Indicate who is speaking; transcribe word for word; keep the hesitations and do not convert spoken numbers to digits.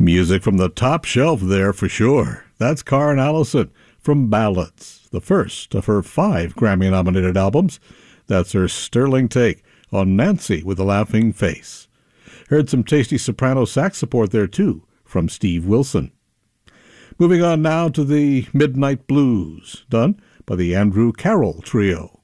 Speaker 1: Music from the top shelf there for sure. That's Karen Allison from Ballads, the first of her five Grammy-nominated albums. That's her sterling take on Nancy with a Laughing Face. Heard some tasty soprano sax support there too from Steve Wilson. Moving on now to the Midnight Blues, done by the Andrew Carroll Trio.